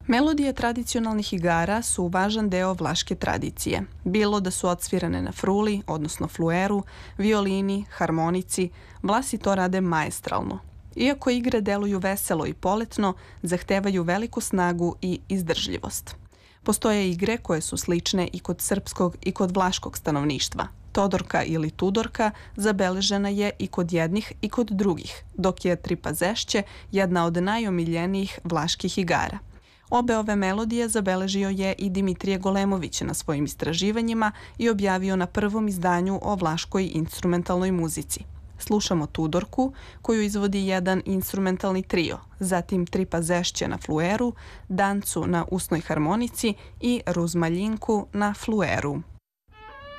Melodije tradicionalnih igara su važan deo vlaške tradicije. Bilo da su odsvirane na fruli, odnosno flueru, violini, harmonici, Vlasi to rade maestralno. Iako igre deluju veselo i poletno, zahtevaju veliku snagu i izdržljivost. Postoje igre koje su slične i kod srpskog i kod vlaškog stanovništva. Todorka ili Tudorka zabeležena je i kod jednih i kod drugih, dok je Tripazešće jedna od najomiljenijih vlaških igara. Obe ove melodije zabeležio je i Dimitrije Golemović na svojim istraživanjima i objavio na prvom izdanju o vlaškoj instrumentalnoj muzici. Slušamo Tudorku, koju izvodi jedan instrumentalni trio, zatim Tripazešće na flueru, Dancu na usnoj harmonici i Ruzmaljinku na flueru.